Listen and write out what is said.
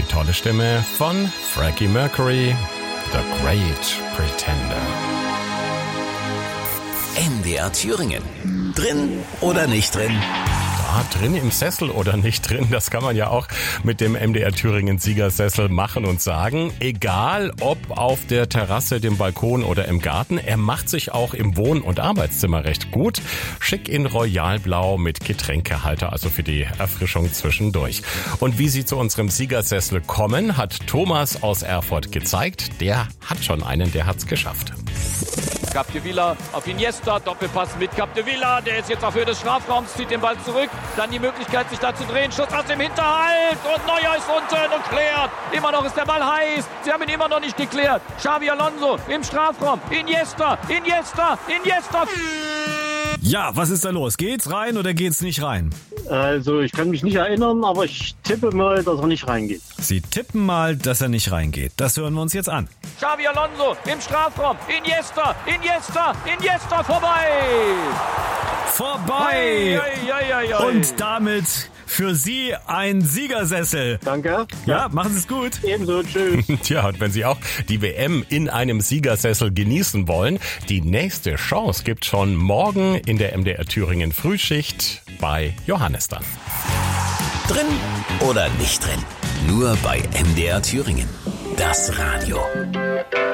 tolle Stimme von Freddie Mercury, The Great Pretender. MDR Thüringen. Drin oder nicht drin? Drin im Sessel oder nicht drin, das kann man ja auch mit dem MDR Thüringen Siegersessel machen und sagen. Egal ob auf der Terrasse, dem Balkon oder im Garten, er macht sich auch im Wohn- und Arbeitszimmer recht gut. Schick in Royalblau mit Getränkehalter, also für die Erfrischung zwischendurch. Und wie Sie zu unserem Siegersessel kommen, hat Thomas aus Erfurt gezeigt. Der hat schon einen, der hat's geschafft. Capdevila auf Iniesta, Doppelpass mit Capdevila, der ist jetzt auf Höhe des Strafraums, zieht den Ball zurück, dann die Möglichkeit sich da zu drehen, Schuss aus dem Hinterhalt und Neuer ist unten und klärt. Immer noch ist der Ball heiß, sie haben ihn immer noch nicht geklärt. Xabi Alonso im Strafraum, Iniesta. Ja, was ist da los? Geht's rein oder geht's nicht rein? Also ich kann mich nicht erinnern, aber ich tippe mal, dass er nicht reingeht. Sie tippen mal, dass er nicht reingeht. Das hören wir uns jetzt an. Xabi Alonso im Strafraum, Iniesta, vorbei! Vorbei! Und damit für Sie ein Siegersessel. Danke. Ja, machen Sie es gut. Ebenso, tschüss. Tja, und wenn Sie auch die WM in einem Siegersessel genießen wollen, die nächste Chance gibt schon morgen in der MDR Thüringen Frühschicht bei Johannes dann. Drin oder nicht drin? Nur bei MDR Thüringen. Das Radio.